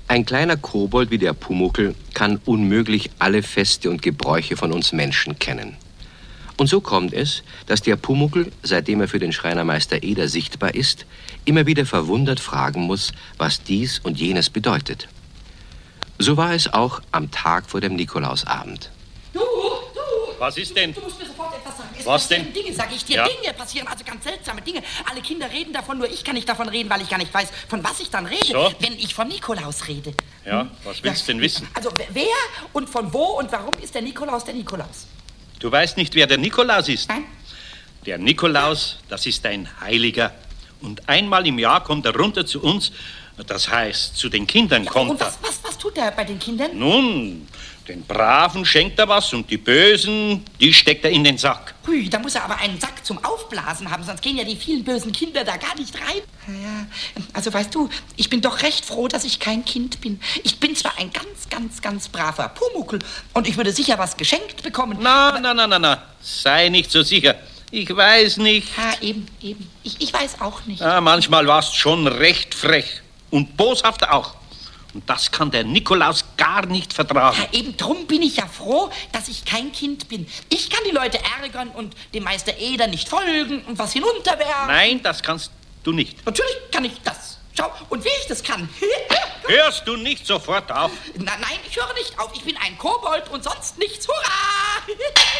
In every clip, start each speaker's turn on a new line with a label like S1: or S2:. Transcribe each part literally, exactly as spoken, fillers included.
S1: Ein kleiner Kobold wie der Pumuckl kann unmöglich alle Feste und Gebräuche von uns Menschen kennen. Und so kommt es, dass der Pumuckl, seitdem er für den Schreinermeister Eder sichtbar ist, immer wieder verwundert fragen muss, was dies und jenes bedeutet. So war es auch am Tag vor dem Nikolausabend.
S2: Du, du!
S3: Was ist denn?
S2: Du musst mir sofort etwas sagen. Es
S3: Was
S2: passieren
S3: denn?
S2: Dinge, sag ich dir.
S3: Ja.
S2: Dinge passieren, also ganz seltsame Dinge. Alle Kinder reden davon, nur ich kann nicht davon reden, weil ich gar nicht weiß, von was ich dann rede,
S3: So.
S2: wenn ich von Nikolaus rede.
S3: Ja, was willst du denn wissen?
S2: Also wer und von wo und warum ist der Nikolaus der Nikolaus?
S3: Du weißt nicht, wer der Nikolaus ist?
S2: Nein?
S3: Der Nikolaus, das ist ein Heiliger. Und einmal im Jahr kommt er runter zu uns. Das heißt, zu den Kindern
S2: Ja,
S3: kommt
S2: und
S3: er.
S2: was, was, was tut er bei den Kindern?
S3: Nun, den Braven schenkt er was und die Bösen, die steckt er in den Sack.
S2: Hui, da muss er aber einen Sack zum Aufblasen haben, sonst gehen ja die vielen bösen Kinder da gar nicht rein. Ja, also weißt du, ich bin doch recht froh, dass ich kein Kind bin. Ich bin zwar ein ganz, ganz, ganz braver Pumuckl und ich würde sicher was geschenkt bekommen.
S3: Na, na, na, na, na, sei nicht so sicher. Ich weiß nicht.
S2: Ja, eben, eben. Ich, ich weiß auch nicht.
S3: Ja, manchmal warst schon recht frech und boshaft auch. Und das kann der Nikolaus gar nicht vertragen.
S2: Ja, eben drum bin ich ja froh, dass ich kein Kind bin. Ich kann die Leute ärgern und dem Meister Eder nicht folgen und was hinunterwerfen.
S3: Nein, das kannst du nicht.
S2: Natürlich kann ich das. Schau, und wie ich das kann.
S3: Hörst du nicht sofort auf?
S2: Na, nein, ich höre nicht auf. Ich bin ein Kobold und sonst nichts. Hurra!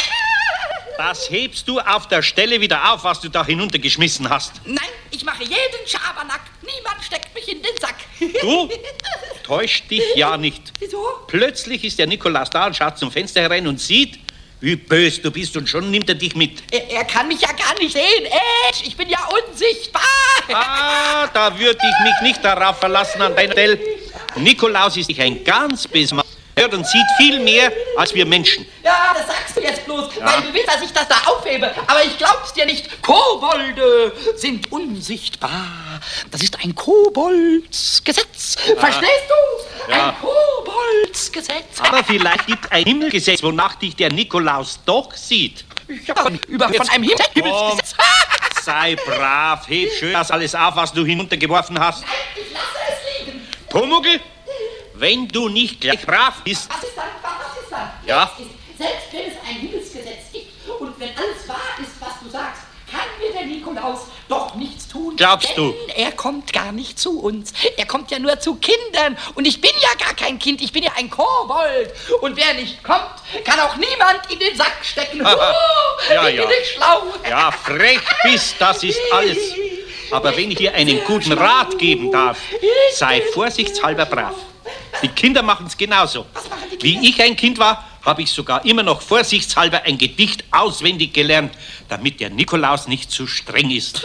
S3: Das hebst du auf der Stelle wieder auf, was du da hinuntergeschmissen hast.
S2: Nein, ich mache jeden Schabernack. Niemand steckt mich in den Sack.
S3: Du täuscht dich ja nicht.
S2: Wieso?
S3: Plötzlich ist der Nikolaus da und schaut zum Fenster herein und sieht, wie bös du bist, und schon nimmt er dich mit.
S2: Er, er kann mich ja gar nicht sehen. Äh, ich bin ja unsichtbar.
S3: Ah, da würde ich mich nicht darauf verlassen an deiner Stelle. Nikolaus ist ein ganz besonderer. Er hört und sieht viel mehr als wir Menschen.
S2: Ja, das sagst du jetzt bloß,
S3: Ja.
S2: weil du willst, dass ich das da aufhebe. Aber ich glaub's dir nicht. Kobolde sind unsichtbar. Das ist ein Koboldsgesetz. Verstehst du?
S3: Ja.
S2: Ein Koboldsgesetz.
S3: Aber vielleicht gibt ein Himmelgesetz, wonach dich der Nikolaus doch sieht.
S2: Ich hab von, über, von einem Himmel Himmelsgesetz.
S3: Sei brav, heb schön das alles auf, was du hinuntergeworfen hast.
S2: Nein, ich lasse es liegen.
S3: Pumuckl, wenn du nicht gleich brav bist,
S2: Was ist dann? Was ist dann?
S3: Ja.
S2: Jetzt ist, selbst wenn es ein Himmelsgesetz gibt und wenn alles wahr ist, was du sagst, kann mir der Nikolaus doch nichts tun.
S3: Glaubst
S2: denn
S3: du?
S2: Er kommt gar nicht zu uns. Er kommt ja nur zu Kindern. Und ich bin ja gar kein Kind. Ich bin ja ein Kobold. Und wer nicht kommt, kann auch niemand in den Sack stecken. Oh,
S3: Ja,
S2: bin
S3: ja.
S2: ich schlau.
S3: ja, frech bist, das ist alles. Aber wenn ich dir einen guten Rat geben darf, sei vorsichtshalber brav. Die Kinder machen es genauso.
S2: Was machen die
S3: Wie
S2: Kinder?
S3: ich ein Kind war, habe ich sogar immer noch vorsichtshalber ein Gedicht auswendig gelernt, damit der Nikolaus nicht zu streng ist.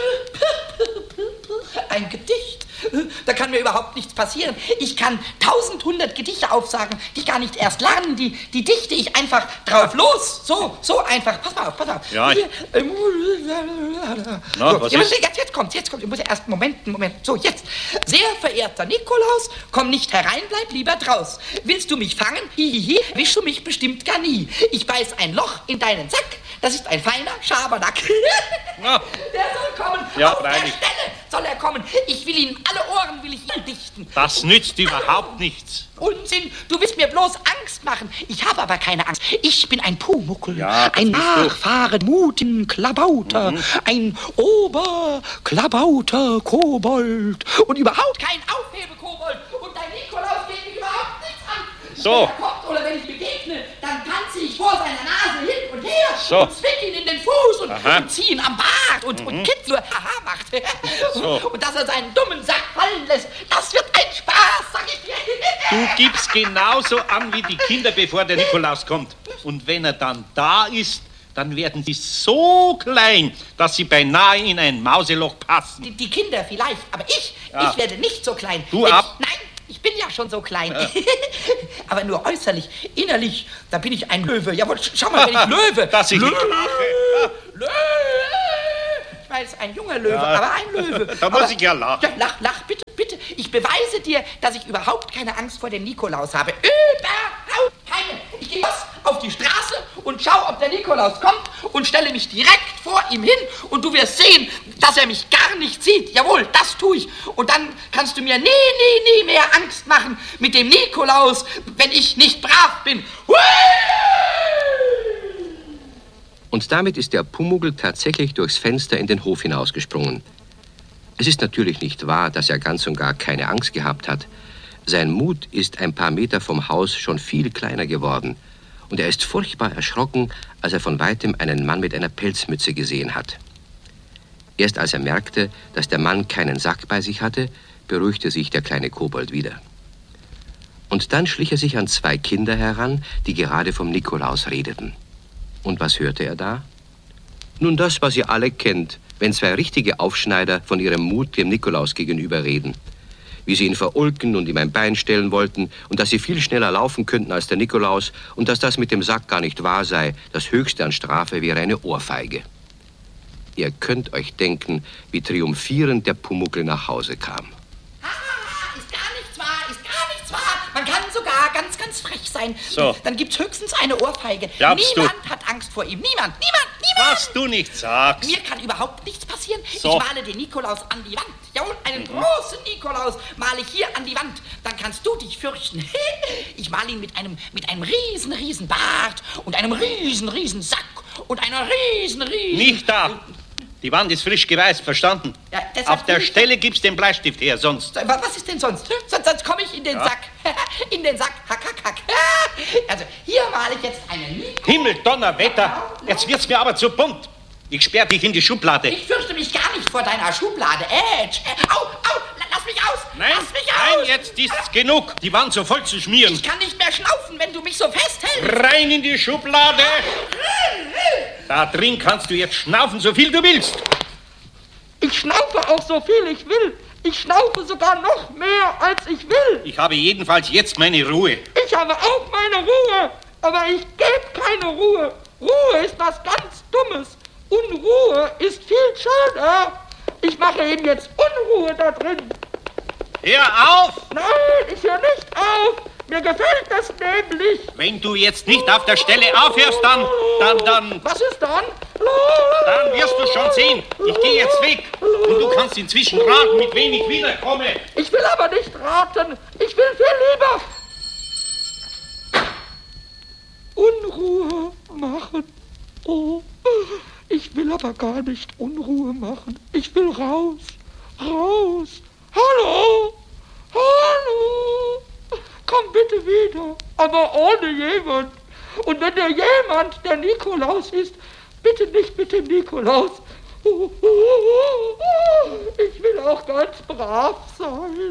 S2: Ein Gedicht? Da kann mir überhaupt nichts passieren. Ich kann tausend, hundert Gedichte aufsagen, die gar nicht erst lernen. Die, die dichte ich einfach drauf los. So, so einfach. Pass mal auf, pass auf.
S3: Ja, ich-
S2: Hier, ähm,
S3: Na,
S2: so,
S3: was
S2: jetzt,
S3: ist?
S2: jetzt, jetzt kommt, jetzt kommt. Ich muss ja erst, Moment, Moment. So, jetzt. Sehr verehrter Nikolaus, komm nicht herein, bleib lieber draus. Willst du mich fangen? Hihihi, wischst du mich bestimmt gar nie. Ich beiß ein Loch in deinen Sack. Das ist ein feiner Schabernack.
S3: Na.
S2: Der soll kommen.
S3: Ja,
S2: Auf der
S3: freilich.
S2: Stelle soll er kommen. Ich will ihn, alle Ohren will ich ihm dichten.
S3: Das nützt überhaupt nichts.
S2: Unsinn, du willst mir bloß Angst machen. Ich habe aber keine Angst. Ich bin ein Pumuckl,
S3: Ja, das
S2: ein
S3: bist du.
S2: Nachfahren mutigen Klabauter, ein Oberklabauter Kobold und überhaupt kein Aufhebe-Kobold. Und dein Nikolaus geht mich überhaupt nichts an.
S3: So.
S2: Wenn er kommt oder wenn ich begegne, dann tanze ich vor seiner Nase hin und her
S3: So.
S2: und zwick ihn in den Fuß und,
S3: Aha.
S2: und zieh ihn am Bart und, und kitzel nur Haha macht.
S3: So.
S2: Und dass er seinen dummen Sack fallen lässt, das wird ein Spaß, sag ich dir.
S3: Du gibst genauso an wie die Kinder, bevor der Nikolaus kommt. Und wenn er dann da ist, dann werden sie so klein, dass sie beinahe in ein Mauseloch passen.
S2: Die, die Kinder vielleicht, aber ich,
S3: Ja.
S2: ich werde nicht so klein.
S3: Du
S2: Wenn
S3: ab.
S2: Ich, nein, ich bin ja schon so klein. Aber nur äußerlich, innerlich, da bin ich ein Löwe. Jawohl, sch- schau mal, wenn ich Löwe.
S3: Dass ich
S2: Löwe.
S3: nicht lache.
S2: Löwe. Ich weiß, ein junger Löwe,
S3: Ja.
S2: aber ein Löwe.
S3: Da muss
S2: aber,
S3: ich ja lachen.
S2: Ja, lach, lach, bitte, bitte. Ich beweise dir, dass ich überhaupt keine Angst vor dem Nikolaus habe. Überhaupt keine. Ich gehe auf die Straße und schau, ob der Nikolaus kommt und stelle mich direkt vor ihm hin und du wirst sehen, dass er mich gar Mann nicht sieht. Jawohl, das tue ich. Und dann kannst du mir nie, nie, nie mehr Angst machen mit dem Nikolaus, wenn ich nicht brav bin. Hui!
S1: Und damit ist der Pumuckl tatsächlich durchs Fenster in den Hof hinausgesprungen. Es ist natürlich nicht wahr, dass er ganz und gar keine Angst gehabt hat. Sein Mut ist ein paar Meter vom Haus schon viel kleiner geworden. Und er ist furchtbar erschrocken, als er von weitem einen Mann mit einer Pelzmütze gesehen hat. Erst als er merkte, dass der Mann keinen Sack bei sich hatte, beruhigte sich der kleine Kobold wieder. Und dann schlich er sich an zwei Kinder heran, die gerade vom Nikolaus redeten. Und was hörte er da? Nun das, was ihr alle kennt, wenn zwei richtige Aufschneider von ihrem Mut dem Nikolaus gegenüber reden. Wie sie ihn verulken und ihm ein Bein stellen wollten und dass sie viel schneller laufen könnten als der Nikolaus und dass das mit dem Sack gar nicht wahr sei. Das Höchste an Strafe wäre eine Ohrfeige. Ihr könnt euch denken, wie triumphierend der Pumuckl nach Hause kam.
S2: Ist gar nichts wahr, ist gar nichts wahr. Man kann sogar ganz, ganz frech sein.
S3: So.
S2: Dann gibt's höchstens eine Ohrfeige.
S3: Glaubst
S2: niemand
S3: du?
S2: hat Angst vor ihm. Niemand, niemand, niemand.
S3: Was du nicht sagst.
S2: Mir kann überhaupt nichts passieren.
S3: So.
S2: Ich male den Nikolaus an die Wand. Jawohl, einen mhm. großen Nikolaus male ich hier an die Wand. Dann kannst du dich fürchten. Ich male ihn mit einem, mit einem riesen, riesen Bart und einem riesen, riesen Sack und einer riesen, riesen...
S3: Nicht da. Die Wand ist frisch geweißt, verstanden?
S2: Ja,
S3: auf der Stelle gibst den Bleistift her, sonst...
S2: Was ist denn sonst? Sonst, sonst komme ich in den ja. Sack. In den Sack. Hack, hack, hack. Also, hier male ich jetzt einen Nikolaus.
S3: Himmel, Donnerwetter. Jetzt wird's mir aber zu bunt. Ich sperr dich in die Schublade.
S2: Ich fürchte mich gar nicht vor deiner Schublade. Edge. Au, au, lass mich aus.
S3: Nein,
S2: lass mich aus.
S3: Nein, jetzt ist's genug. Die Wand so voll zu schmieren.
S2: Ich kann nicht mehr schnaufen, wenn du mich so festhältst.
S3: Rein in die Schublade. Da drin kannst du jetzt schnaufen, so viel du willst.
S4: Ich schnaufe auch so viel ich will. Ich schnaufe sogar noch mehr, als ich will.
S3: Ich habe jedenfalls jetzt meine Ruhe.
S4: Ich habe auch meine Ruhe, aber ich gebe keine Ruhe. Ruhe ist was ganz Dummes. Unruhe ist viel schöner. Ich mache ihm jetzt Unruhe da drin.
S3: Hör auf!
S4: Nein, ich höre nicht auf. Mir gefällt das nämlich.
S3: Wenn du jetzt nicht auf der Stelle aufhörst, dann, dann, dann...
S4: Was ist dann?
S3: Dann wirst du schon sehen. Ich gehe jetzt weg. Und du kannst inzwischen raten, mit wem ich wiederkomme.
S4: Ich will aber nicht raten. Ich will viel lieber Unruhe machen. Oh, ich will aber gar nicht Unruhe machen. Ich will raus. Raus. Hallo. Hallo. Komm bitte wieder, aber ohne jemand. Und wenn der jemand der Nikolaus ist, bitte nicht mit dem Nikolaus. Ich will auch ganz brav sein.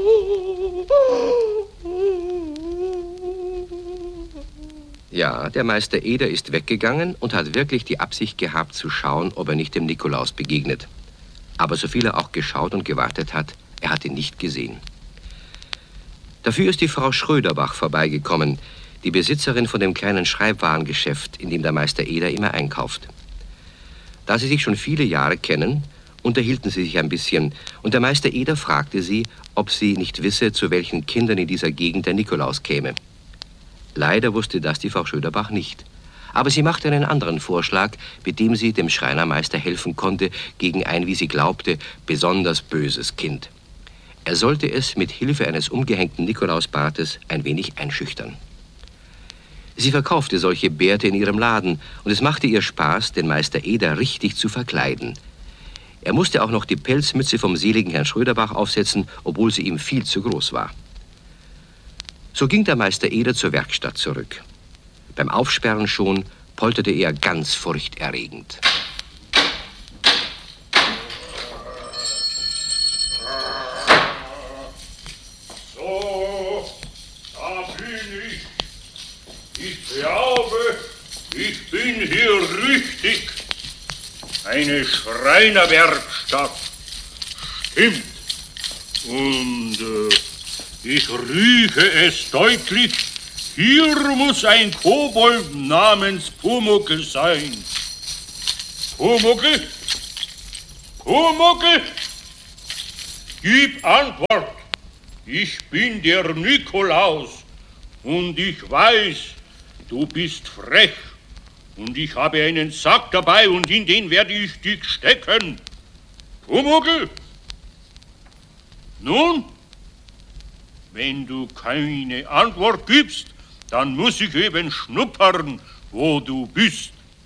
S1: Ja, der Meister Eder ist weggegangen und hat wirklich die Absicht gehabt zu schauen, ob er nicht dem Nikolaus begegnet. Aber so viel er auch geschaut und gewartet hat, er hat ihn nicht gesehen. Dafür ist die Frau Schröderbach vorbeigekommen, die Besitzerin von dem kleinen Schreibwarengeschäft, in dem der Meister Eder immer einkauft. Da sie sich schon viele Jahre kennen, unterhielten sie sich ein bisschen, und der Meister Eder fragte sie, ob sie nicht wisse, zu welchen Kindern in dieser Gegend der Nikolaus käme. Leider wusste das die Frau Schröderbach nicht. Aber sie machte einen anderen Vorschlag, mit dem sie dem Schreinermeister helfen konnte gegen ein, wie sie glaubte, besonders böses Kind. Er sollte es mit Hilfe eines umgehängten Nikolausbartes ein wenig einschüchtern. Sie verkaufte solche Bärte in ihrem Laden und es machte ihr Spaß, den Meister Eder richtig zu verkleiden. Er musste auch noch die Pelzmütze vom seligen Herrn Schröderbach aufsetzen, obwohl sie ihm viel zu groß war. So ging der Meister Eder zur Werkstatt zurück. Beim Aufsperren schon polterte er ganz furchterregend.
S5: So, da bin ich. Ich glaube, ich bin hier richtig. Eine Schreinerwerkstatt. Stimmt. Und äh, ich rieche es deutlich. Hier muss ein Kobold namens Pumuckl sein. Pumuckl? Pumuckl? Gib Antwort. Ich bin der Nikolaus und ich weiß, du bist frech und ich habe einen Sack dabei und in den werde ich dich stecken. Pumuckl? Nun, wenn du keine Antwort gibst, dann muss ich eben schnuppern, wo du bist.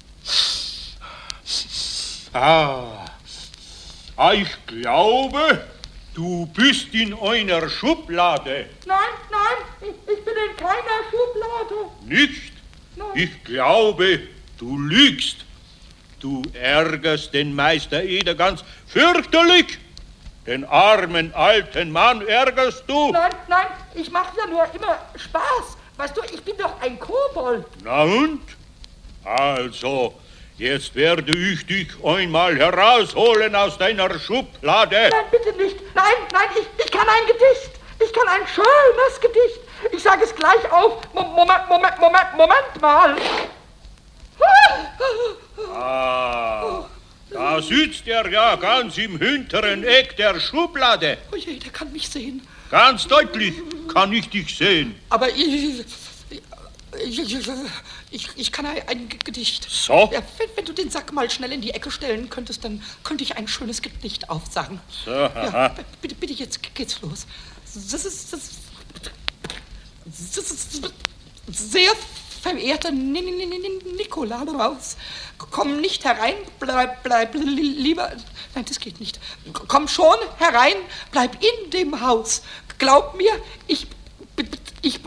S5: Ah, ah ich glaube, du bist in einer Schublade.
S4: Nein, nein, ich, ich bin in keiner Schublade.
S5: Nicht?
S4: Nein.
S5: Ich glaube, du lügst. Du ärgerst den Meister Eder ganz fürchterlich. Den armen alten Mann ärgerst du.
S4: Nein, nein, ich mache ja nur immer Spaß. Weißt du, ich bin doch ein Kobold.
S5: Na und? Also, jetzt werde ich dich einmal herausholen aus deiner Schublade.
S4: Nein, bitte nicht. Nein, nein, ich, ich kann ein Gedicht. Ich kann ein schönes Gedicht. Ich sage es gleich auf. Moment, Moment, Moment, Moment mal.
S5: Ah, da sitzt er ja ganz im hinteren Eck der Schublade.
S2: Oh je, der kann mich sehen.
S5: Ganz deutlich kann ich dich sehen.
S2: Aber ich, ich, ich, ich kann ein, ein Gedicht.
S5: So?
S2: Ja, wenn, wenn du den Sack mal schnell in die Ecke stellen könntest, dann könnte ich ein schönes Gedicht aufsagen.
S5: So,
S2: ja, bitte, bitte, jetzt geht's los. Das ist, das, das ist sehr verehrter Nikolaus. Komm nicht herein, bleib, bleib lieber... Nein, das geht nicht. Komm schon herein, bleib in dem Haus. Glaub mir, ich... Ich...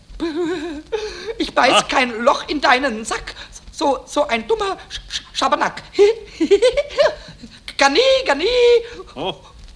S2: Ich beiß ah. kein Loch in deinen Sack. So, so ein dummer Sch Schabernack. Garni, Garni.
S5: Oh.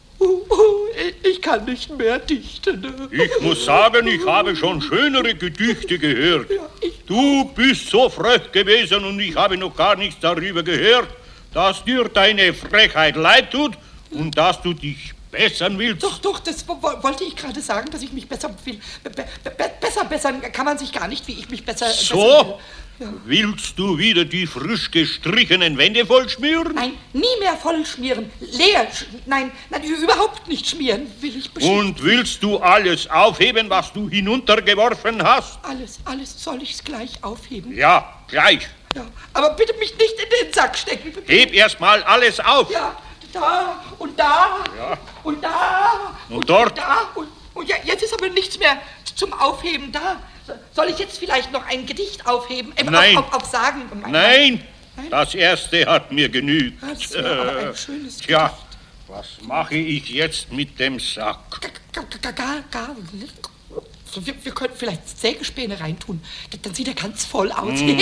S2: Ich kann nicht mehr dichten.
S5: Ich muss sagen, ich habe schon schönere Gedichte gehört.
S2: Ja,
S5: du bist so frech gewesen und ich habe noch gar nichts darüber gehört, dass dir deine Frechheit leid tut und dass du dich bessern willst.
S2: Doch, doch, das wollte ich gerade sagen, dass ich mich besser will. Be be besser bessern kann man sich gar nicht, wie ich mich besser...
S5: So?
S2: Besser will. Ja.
S5: Willst du wieder die frisch gestrichenen Wände voll schmieren?
S2: Nein, nie mehr voll schmieren. Leer, nein, nein, überhaupt nicht schmieren, will ich bestimmt.
S5: Und willst du alles aufheben, was du hinuntergeworfen hast?
S2: Alles, alles soll ich's gleich aufheben?
S5: Ja, gleich.
S2: Ja, aber bitte mich nicht in den Sack stecken.
S5: Heb erst mal alles auf.
S2: Ja, da und da
S5: ja.
S2: und da
S5: und, und dort.
S2: Und da und, und ja, jetzt ist aber nichts mehr zum Aufheben da. Soll ich jetzt vielleicht noch ein Gedicht aufheben? Äh,
S5: Nein.
S2: Auf, auf, auf Sagen?
S5: Nein. Nein, das erste hat mir genügt.
S2: Das war aber ein schönes Gedicht.
S5: Tja, was mache ich jetzt mit dem Sack?
S2: Gar, gar, gar, gar nicht. Wir, wir könnten vielleicht Sägespäne reintun. Dann sieht er ganz voll aus.
S5: Mm,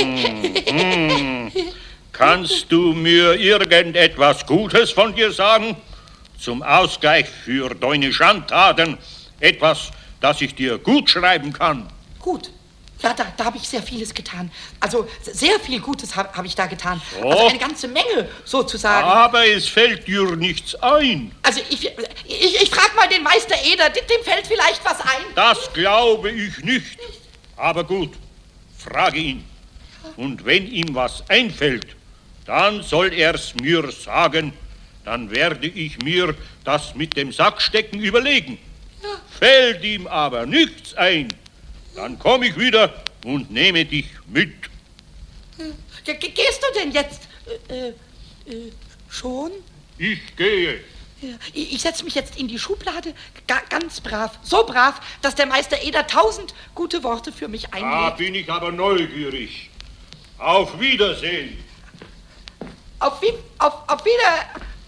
S5: mm. Kannst du mir irgendetwas Gutes von dir sagen? Zum Ausgleich für deine Schandtaten. Etwas, das ich dir gut schreiben kann.
S2: Gut. Ja, da, da habe ich sehr vieles getan. Also sehr viel Gutes habe hab ich da getan.
S5: So.
S2: Also eine ganze Menge, sozusagen.
S5: Aber es fällt dir nichts ein.
S2: Also ich, ich, ich frage mal den Meister Eder, dem, dem fällt vielleicht was ein.
S5: Das glaube ich nicht. Aber gut, frage ihn. Und wenn ihm was einfällt, dann soll er's mir sagen. Dann werde ich mir das mit dem Sackstecken überlegen.
S2: Ja.
S5: Fällt ihm aber nichts ein, dann komme ich wieder und nehme dich mit.
S2: Ja, ge gehst du denn jetzt äh, äh, schon?
S5: Ich gehe.
S2: Ja, ich, ich setze mich jetzt in die Schublade, ga, ganz brav, so brav, dass der Meister Eder tausend gute Worte für mich einlegt.
S5: Da bin ich aber neugierig. Auf Wiedersehen.
S2: Auf, wie, auf, auf wieder...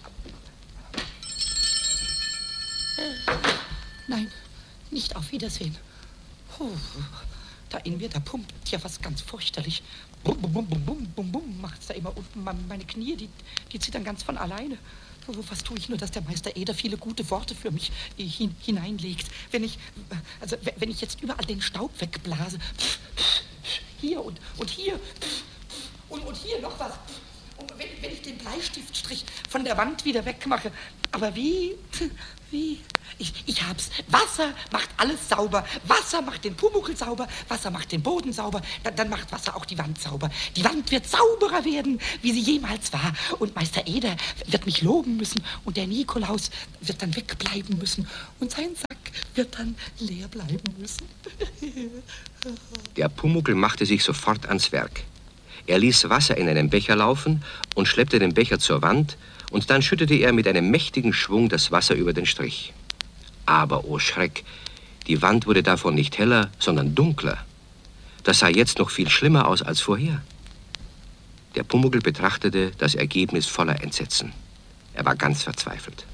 S2: Nein, nicht auf Wiedersehen. Puh, da in mir, da pumpt ja was ganz fürchterlich. Bum, bum, bum, bum, bum, bum, bum, macht's da immer unten. Meine Knie, die, die zittern ganz von alleine. Was tue ich nur, dass der Meister Eder viele gute Worte für mich hin, hineinlegt. Wenn ich, also wenn ich jetzt überall den Staub wegblase. Hier und, und hier. Und, und hier noch was. Und wenn, wenn ich den Bleistiftstrich von der Wand wieder wegmache. Aber wie? Wie? Ich, ich hab's. Wasser macht alles sauber. Wasser macht den Pumuckl sauber. Wasser macht den Boden sauber. Dann, dann macht Wasser auch die Wand sauber. Die Wand wird sauberer werden, wie sie jemals war. Und Meister Eder wird mich loben müssen. Und der Nikolaus wird dann wegbleiben müssen. Und sein Sack wird dann leer bleiben müssen.
S1: Der Pumuckl machte sich sofort ans Werk. Er ließ Wasser in einen Becher laufen und schleppte den Becher zur Wand, und dann schüttete er mit einem mächtigen Schwung das Wasser über den Strich. Aber, oh Schreck, die Wand wurde davon nicht heller, sondern dunkler. Das sah jetzt noch viel schlimmer aus als vorher. Der Pumuckl betrachtete das Ergebnis voller Entsetzen. Er war ganz verzweifelt.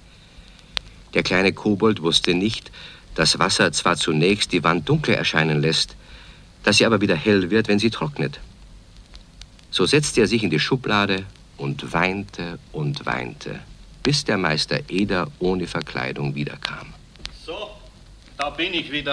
S1: Der kleine Kobold wusste nicht, dass Wasser zwar zunächst die Wand dunkler erscheinen lässt, dass sie aber wieder hell wird, wenn sie trocknet. So setzte er sich in die Schublade und weinte und weinte, bis der Meister Eder ohne Verkleidung wiederkam.
S3: So, da bin ich wieder.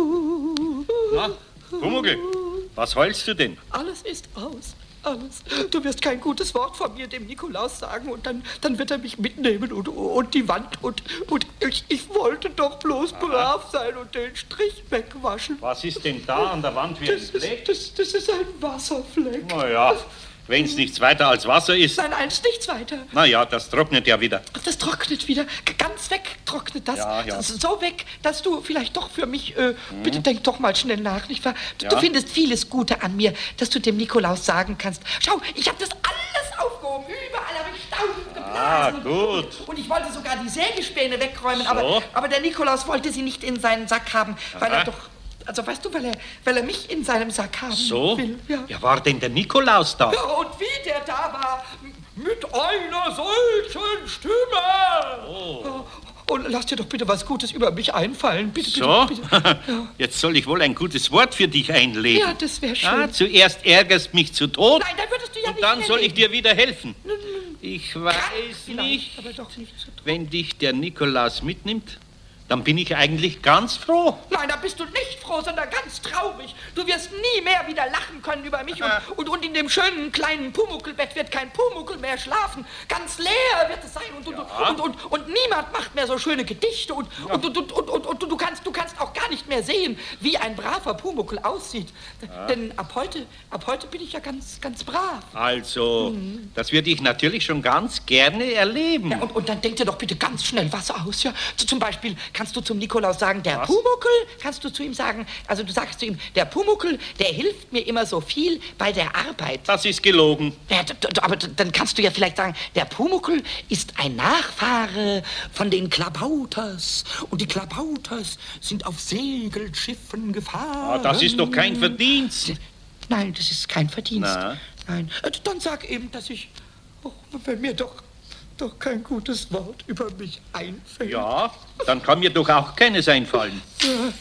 S3: Na, Pumuckl, was heulst du denn?
S4: Alles ist aus. Alles. Du wirst kein gutes Wort von mir dem Nikolaus sagen und dann, dann wird er mich mitnehmen und, und die Wand und, und ich, ich wollte doch bloß Aha. brav sein und den Strich wegwaschen.
S3: Was ist denn da an der Wand wie ein Fleck?
S4: Das, das ist ein Wasserfleck.
S3: Na ja, wenn es nichts weiter als Wasser ist.
S4: Nein, nein, es ist nichts weiter.
S3: Na ja, das trocknet ja wieder.
S4: Das trocknet wieder. Ganz weg trocknet das.
S3: Ja, ja.
S4: So weg, dass du vielleicht doch für mich, äh, mhm. bitte denk doch mal schnell nach, nicht wahr? Du,
S3: ja.
S4: du findest vieles Gute an mir, dass du dem Nikolaus sagen kannst. Schau, ich habe das alles aufgehoben. Überall habe ich Staub geblasen.
S3: Ah, gut.
S4: Und ich wollte sogar die Sägespäne wegräumen,
S3: so.
S4: aber, aber der Nikolaus wollte sie nicht in seinen Sack haben, Aha. weil er doch... Also, weißt du, weil er, weil er mich in seinem Sack haben
S3: so?
S4: will. Ja.
S3: ja, war denn der Nikolaus da?
S4: Ja, und wie der da war, mit einer solchen Stimme.
S3: Oh.
S4: Und lass dir doch bitte was Gutes über mich einfallen. Bitte,
S3: so?
S4: bitte, bitte. Ja.
S3: Jetzt soll ich wohl ein gutes Wort für dich einlegen.
S4: Ja, das wäre schön.
S3: Ah, zuerst ärgerst mich zu Tod.
S4: Nein, dann würdest du ja
S3: und
S4: nicht
S3: dann
S4: mehr
S3: soll
S4: leben.
S3: ich dir wieder helfen.
S4: N -n
S3: ich weiß nicht,
S4: aber doch nicht so
S3: wenn dich der Nikolaus mitnimmt, dann bin ich eigentlich ganz froh.
S4: Nein, da bist du nicht froh, sondern ganz traurig. Du wirst nie mehr wieder lachen können über mich. Und, und, und in dem schönen kleinen Pumuckl-Bett wird kein Pumuckl mehr schlafen. Ganz leer wird es sein. Und,
S3: ja.
S4: und, und, und, und niemand macht mehr so schöne Gedichte. Und, ja. und, und, und, und, und, und du, kannst, du kannst auch gar nicht mehr sehen, wie ein braver Pumuckl aussieht. Ja. Denn ab heute, ab heute bin ich ja ganz, ganz brav.
S3: Also, mhm. das würde ich natürlich schon ganz gerne erleben.
S4: Ja, und, und dann denk dir doch bitte ganz schnell was aus. Ja? Zum Beispiel kannst du zum Nikolaus sagen, der Was? Pumuckl, kannst du zu ihm sagen, also du sagst zu ihm, der Pumuckl, der hilft mir immer so viel bei der Arbeit.
S3: Das ist gelogen.
S4: Ja, aber dann kannst du ja vielleicht sagen, der Pumuckl ist ein Nachfahre von den Klabauters und die Klabauters sind auf Segelschiffen gefahren.
S3: Ah, das ist doch kein Verdienst.
S4: Nein, das ist kein Verdienst.
S3: Na?
S4: Nein, dann sag eben, dass ich, oh, wenn mir doch doch kein gutes Wort über mich einfällt.
S3: Ja, dann kann mir doch auch keines einfallen.
S4: Ja.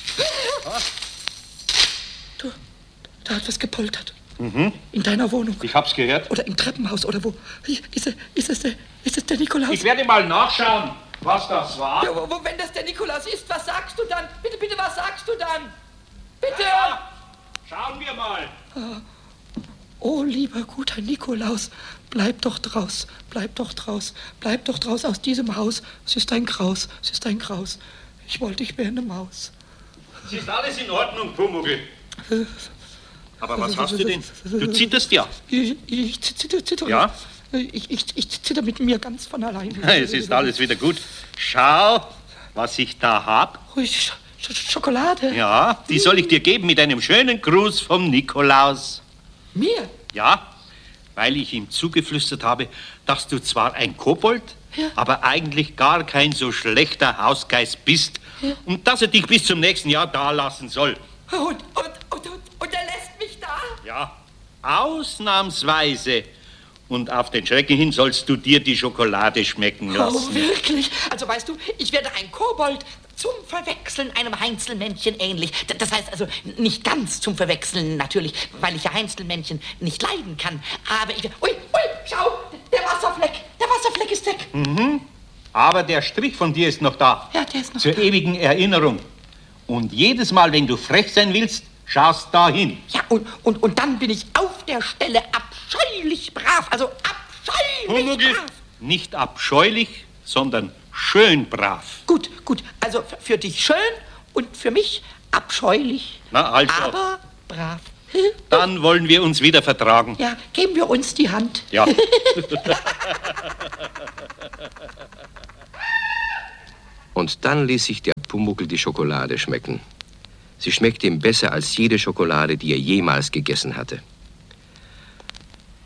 S4: Ah. Du, da hat was gepoltert.
S3: Mhm.
S4: In deiner Wohnung.
S3: Ich hab's gehört.
S4: Oder im Treppenhaus oder wo. Ist, es, ist, es, der, ist es der Nikolaus?
S3: Ich werde mal nachschauen, was das war.
S4: Ja, wo, wenn das der Nikolaus ist, was sagst du dann? Bitte, bitte, was sagst du dann? Bitte!
S3: Ja, schauen wir mal.
S4: Ah. Oh, lieber guter Nikolaus, bleib doch draus, bleib doch draus, bleib doch draus aus diesem Haus. Es ist ein Graus, es ist ein Graus. Ich wollte, ich wäre eine Maus.
S3: Es ist alles in Ordnung, Pumuckl. Aber was hast du denn? Du zitterst ja.
S4: Ich, ich zitter, zitter.
S3: Ja?
S4: Ich, ich, ich zitter mit mir ganz von allein.
S3: Es ist alles wieder gut. Schau, was ich da hab.
S4: Oh, Sch Sch Schokolade.
S3: Ja, die soll ich dir geben mit einem schönen Gruß vom Nikolaus.
S4: Mir?
S3: Ja, weil ich ihm zugeflüstert habe, dass du zwar ein Kobold, ja. aber eigentlich gar kein so schlechter Hausgeist bist ja. und dass er dich bis zum nächsten Jahr da lassen soll.
S4: Und, und, und, und, und er lässt mich da?
S3: Ja, ausnahmsweise. Und auf den Schrecken hin sollst du dir die Schokolade schmecken lassen.
S4: Oh, wirklich? Also weißt du, ich werde ein Kobold zum Verwechseln einem Heinzelmännchen ähnlich. Das heißt also nicht ganz zum Verwechseln natürlich, weil ich ja Heinzelmännchen nicht leiden kann. Aber ich... Ui, ui, schau, der Wasserfleck, der Wasserfleck ist weg.
S3: Mhm. Aber der Strich von dir ist noch da.
S4: Ja, der ist noch
S3: Zur
S4: da.
S3: ewigen Erinnerung. Und jedes Mal, wenn du frech sein willst, schaust da hin.
S4: Ja, und, und, und dann bin ich auf der Stelle abscheulich brav. Also abscheulich
S3: Pumuckl,
S4: brav.
S3: nicht abscheulich, sondern schön brav.
S4: Gut, gut. Also für dich schön und für mich abscheulich.
S3: Na, also.
S4: Aber brav.
S3: Dann wollen wir uns wieder vertragen.
S4: Ja, geben wir uns die Hand.
S3: Ja.
S1: Und dann ließ sich der Pumuckl die Schokolade schmecken. Sie schmeckte ihm besser als jede Schokolade, die er jemals gegessen hatte.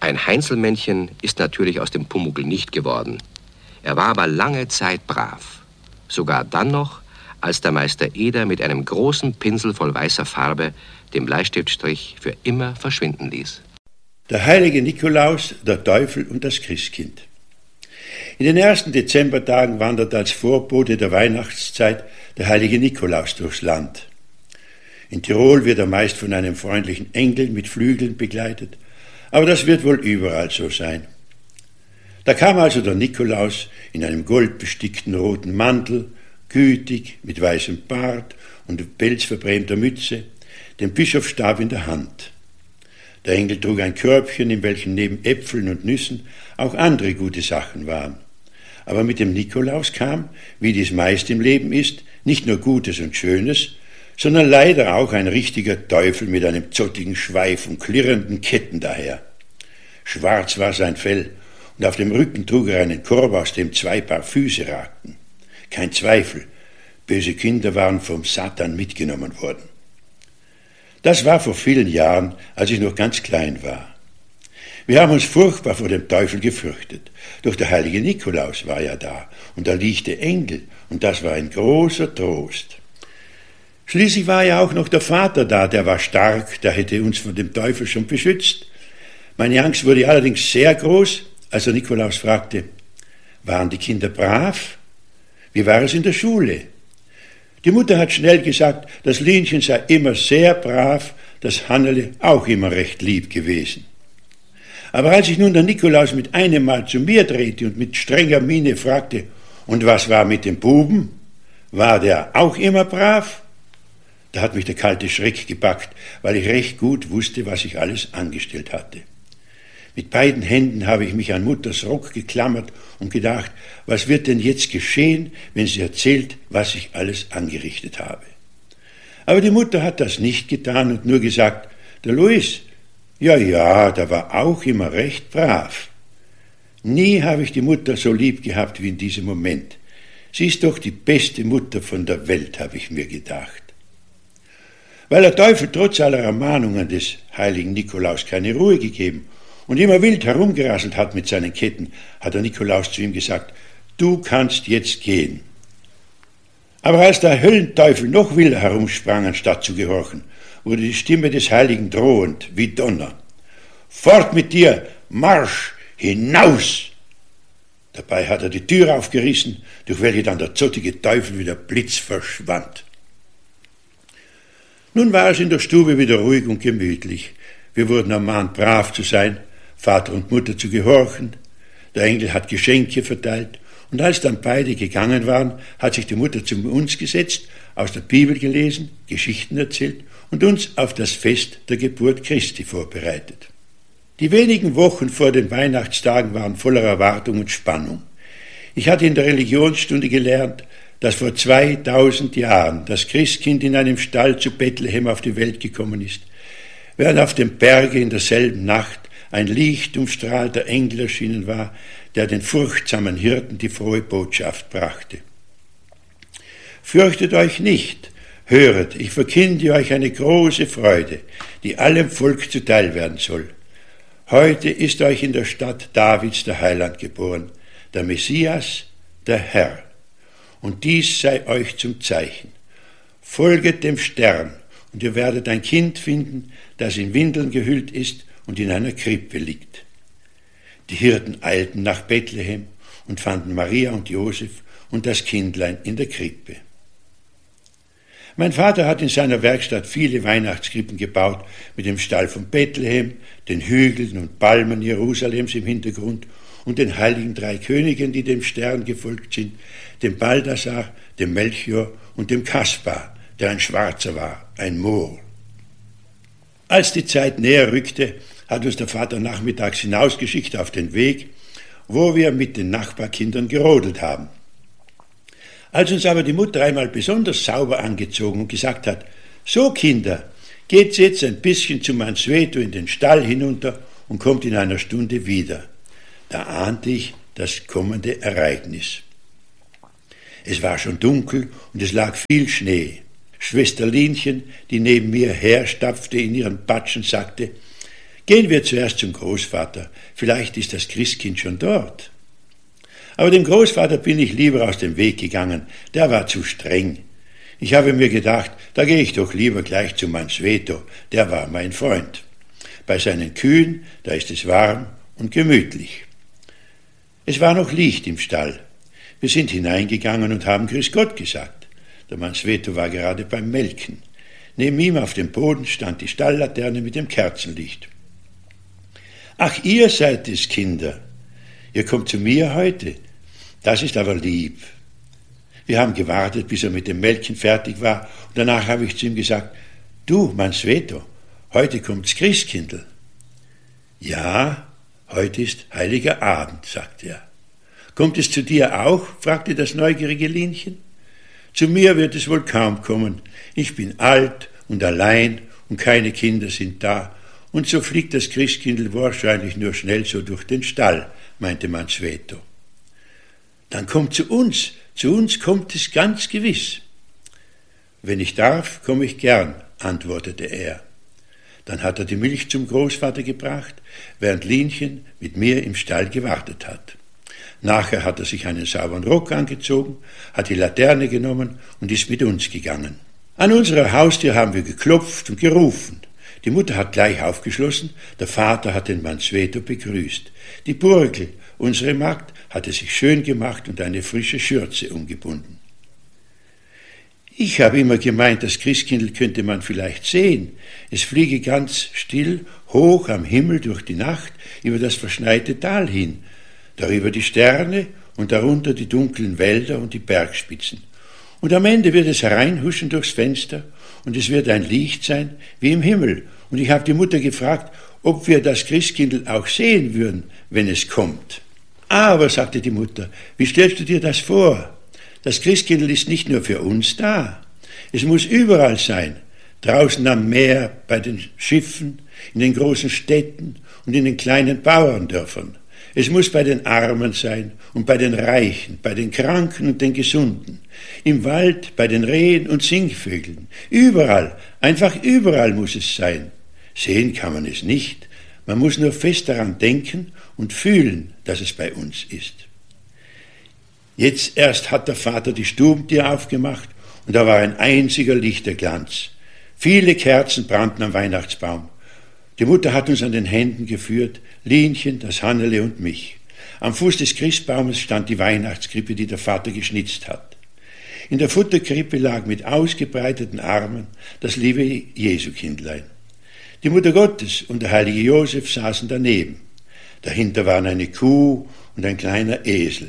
S1: Ein Heinzelmännchen ist natürlich aus dem Pumuckl nicht geworden. Er war aber lange Zeit brav. Sogar dann noch, als der Meister Eder mit einem großen Pinsel voll weißer Farbe den Bleistiftstrich für immer verschwinden ließ.
S6: Der heilige Nikolaus, der Teufel und das Christkind. In den ersten Dezembertagen wandert als Vorbote der Weihnachtszeit der heilige Nikolaus durchs Land. In Tirol wird er meist von einem freundlichen Engel mit Flügeln begleitet, aber das wird wohl überall so sein. Da kam also der Nikolaus in einem goldbestickten roten Mantel, gütig, mit weißem Bart und pelzverbrämter Mütze, den Bischofsstab in der Hand. Der Engel trug ein Körbchen, in welchem neben Äpfeln und Nüssen auch andere gute Sachen waren. Aber mit dem Nikolaus kam, wie dies meist im Leben ist, nicht nur Gutes und Schönes, sondern leider auch ein richtiger Teufel mit einem zottigen Schweif und klirrenden Ketten daher. Schwarz war sein Fell, und auf dem Rücken trug er einen Korb, aus dem zwei Paar Füße ragten. Kein Zweifel, böse Kinder waren vom Satan mitgenommen worden. Das war vor vielen Jahren, als ich noch ganz klein war. Wir haben uns furchtbar vor dem Teufel gefürchtet. Doch der heilige Nikolaus war ja da, und da liegte Engel, und das war ein großer Trost. Schließlich war ja auch noch der Vater da, der war stark, der hätte uns vor dem Teufel schon beschützt. Meine Angst wurde allerdings sehr groß, als der Nikolaus fragte, waren die Kinder brav? Wie war es in der Schule? Die Mutter hat schnell gesagt, das Linchen sei immer sehr brav, das Hannele auch immer recht lieb gewesen. Aber als sich nun der Nikolaus mit einem Mal zu mir drehte und mit strenger Miene fragte, und was war mit dem Buben? War der auch immer brav? Da hat mich der kalte Schreck gepackt, weil ich recht gut wusste, was ich alles angestellt hatte. Mit beiden Händen habe ich mich an Mutters Rock geklammert und gedacht, was wird denn jetzt geschehen, wenn sie erzählt, was ich alles angerichtet habe. Aber die Mutter hat das nicht getan und nur gesagt, der Luis, ja, ja, der war auch immer recht brav. Nie habe ich die Mutter so lieb gehabt wie in diesem Moment. Sie ist doch die beste Mutter von der Welt, habe ich mir gedacht. Weil der Teufel trotz aller Ermahnungen des heiligen Nikolaus keine Ruhe gegeben und immer wild herumgerasselt hat mit seinen Ketten, hat der Nikolaus zu ihm gesagt, du kannst jetzt gehen. Aber als der Höllenteufel noch wilder herumsprang, anstatt zu gehorchen, wurde die Stimme des Heiligen drohend, wie Donner. Fort mit dir, Marsch, hinaus! Dabei hat er die Tür aufgerissen, durch welche dann der zottige Teufel wie der Blitz verschwand. Nun war es in der Stube wieder ruhig und gemütlich. Wir wurden ermahnt, brav zu sein, Vater und Mutter zu gehorchen. Der Engel hat Geschenke verteilt. Und als dann beide gegangen waren, hat sich die Mutter zu uns gesetzt, aus der Bibel gelesen, Geschichten erzählt und uns auf das Fest der Geburt Christi vorbereitet. Die wenigen Wochen vor den Weihnachtstagen waren voller Erwartung und Spannung. Ich hatte in der Religionsstunde gelernt, dass vor zweitausend Jahren das Christkind in einem Stall zu Bethlehem auf die Welt gekommen ist, während auf dem Berge in derselben Nacht ein lichtumstrahlter Engel erschienen war, der den furchtsamen Hirten die frohe Botschaft brachte. Fürchtet euch nicht, höret, ich verkünde euch eine große Freude, die allem Volk zuteil werden soll. Heute ist euch in der Stadt Davids der Heiland geboren, der Messias, der Herr. Und dies sei euch zum Zeichen. Folget dem Stern, und ihr werdet ein Kind finden, das in Windeln gehüllt ist und in einer Krippe liegt. Die Hirten eilten nach Bethlehem und fanden Maria und Josef und das Kindlein in der Krippe. Mein Vater hat in seiner Werkstatt viele Weihnachtskrippen gebaut, mit dem Stall von Bethlehem, den Hügeln und Palmen Jerusalems im Hintergrund und den heiligen drei Königen, die dem Stern gefolgt sind, dem Balthasar, dem Melchior und dem Kaspar, der ein Schwarzer war, ein Moor. Als die Zeit näher rückte, hat uns der Vater nachmittags hinausgeschickt auf den Weg, wo wir mit den Nachbarkindern gerodelt haben. Als uns aber die Mutter einmal besonders sauber angezogen und gesagt hat, so Kinder, geht jetzt ein bisschen zu Mansueto in den Stall hinunter und kommt in einer Stunde wieder, da ahnte ich das kommende Ereignis. Es war schon dunkel und es lag viel Schnee. Schwester Linchen, die neben mir herstapfte in ihren Patschen, sagte, Gehen wir zuerst zum Großvater, vielleicht ist das Christkind schon dort. Aber dem Großvater bin ich lieber aus dem Weg gegangen, der war zu streng. Ich habe mir gedacht, da gehe ich doch lieber gleich zu Mansueto, der war mein Freund. Bei seinen Kühen, da ist es warm und gemütlich. Es war noch Licht im Stall. Wir sind hineingegangen und haben Grüß Gott gesagt. Der Mansueto war gerade beim Melken. Neben ihm auf dem Boden stand die Stalllaterne mit dem Kerzenlicht. »Ach, ihr seid es, Kinder. Ihr kommt zu mir heute. Das ist aber lieb.« Wir haben gewartet, bis er mit dem Melken fertig war, und danach habe ich zu ihm gesagt, »Du, Mansueto, heute kommt's Christkindl.« »Ja, heute ist heiliger Abend«, sagte er. »Kommt es zu dir auch?« fragte das neugierige Linchen. »Zu mir wird es wohl kaum kommen. Ich bin alt und allein und keine Kinder sind da. Und so fliegt das Christkindl wahrscheinlich nur schnell so durch den Stall«, meinte Mansueto. »Dann kommt zu uns, zu uns kommt es ganz gewiss.« »Wenn ich darf, komme ich gern«, antwortete er. Dann hat er die Milch zum Großvater gebracht, während Linchen mit mir im Stall gewartet hat. Nachher hat er sich einen sauberen Rock angezogen, hat die Laterne genommen und ist mit uns gegangen. An unserer Haustür haben wir geklopft und gerufen. Die Mutter hat gleich aufgeschlossen, der Vater hat den Mansueto begrüßt. Die Burgel, unsere Magd, hatte sich schön gemacht und eine frische Schürze umgebunden. Ich habe immer gemeint, das Christkindl könnte man vielleicht sehen. Es fliege ganz still hoch am Himmel durch die Nacht über das verschneite Tal hin, darüber die Sterne und darunter die dunklen Wälder und die Bergspitzen. Und am Ende wird es hereinhuschen durchs Fenster und es wird ein Licht sein wie im Himmel. Und ich habe die Mutter gefragt, ob wir das Christkindl auch sehen würden, wenn es kommt. Aber, sagte die Mutter, wie stellst du dir das vor? Das Christkindl ist nicht nur für uns da. Es muss überall sein. Draußen am Meer, bei den Schiffen, in den großen Städten und in den kleinen Bauerndörfern. Es muss bei den Armen sein und bei den Reichen, bei den Kranken und den Gesunden, im Wald, bei den Rehen und Singvögeln. Überall, einfach überall muss es sein. Sehen kann man es nicht. Man muss nur fest daran denken und fühlen, dass es bei uns ist. Jetzt erst hat der Vater die Stubentür aufgemacht und da war ein einziger Lichterglanz. Viele Kerzen brannten am Weihnachtsbaum. Die Mutter hat uns an den Händen geführt, Linchen, das Hannele und mich. Am Fuß des Christbaumes stand die Weihnachtskrippe, die der Vater geschnitzt hat. In der Futterkrippe lag mit ausgebreiteten Armen das liebe Jesukindlein. Die Mutter Gottes und der heilige Josef saßen daneben. Dahinter waren eine Kuh und ein kleiner Esel.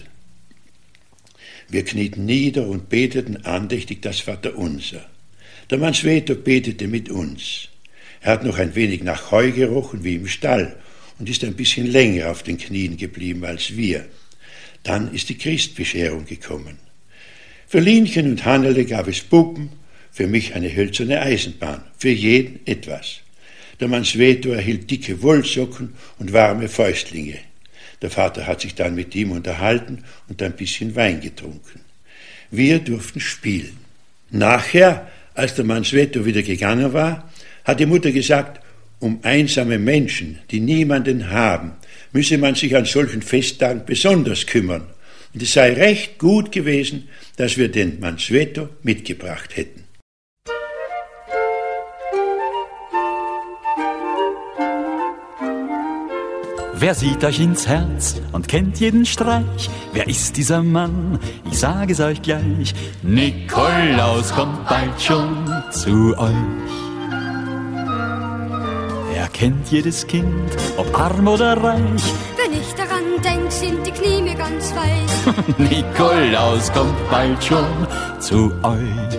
S6: Wir knieten nieder und beteten andächtig das Vaterunser. Der Mansueto betete mit uns. Er hat noch ein wenig nach Heu gerochen wie im Stall und ist ein bisschen länger auf den Knien geblieben als wir. Dann ist die Christbescherung gekommen. Für Linchen und Hannele gab es Puppen, für mich eine hölzerne Eisenbahn, für jeden etwas. Der Mansueto erhielt dicke Wollsocken und warme Fäustlinge. Der Vater hat sich dann mit ihm unterhalten und ein bisschen Wein getrunken. Wir durften spielen. Nachher, als der Mansueto wieder gegangen war, hat die Mutter gesagt, um einsame Menschen, die niemanden haben, müsse man sich an solchen Festtagen besonders kümmern. Und es sei recht gut gewesen, dass wir den Mansueto mitgebracht hätten.
S7: Wer sieht euch ins Herz und kennt jeden Streich? Wer ist dieser Mann? Ich sage es euch gleich. Nikolaus kommt bald schon zu euch. Er kennt jedes Kind, ob arm oder reich.
S8: Wenn ich daran denk, sind die Knie mir ganz weich.
S7: Nikolaus kommt bald schon zu euch.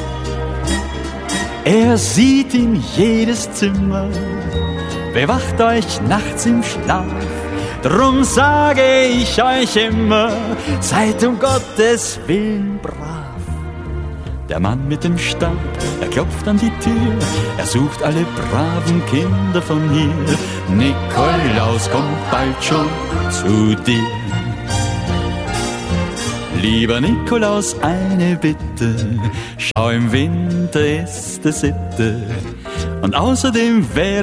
S7: Er sieht in jedes Zimmer, bewacht euch nachts im Schlaf. Drum sage ich euch immer, seid um Gottes Willen brav. Der Mann mit dem Stab, er klopft an die Tür, er sucht alle braven Kinder von hier. Nikolaus kommt bald schon zu dir. Lieber Nikolaus, eine Bitte, schau, im Winter ist es Sitte und außerdem wäre